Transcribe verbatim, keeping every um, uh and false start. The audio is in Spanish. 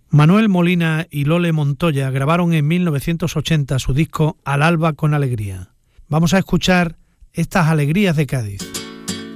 Manuel Molina y Lole Montoya grabaron en mil novecientos ochenta su disco Al alba con alegría. Vamos a escuchar Estas alegrías de Cádiz.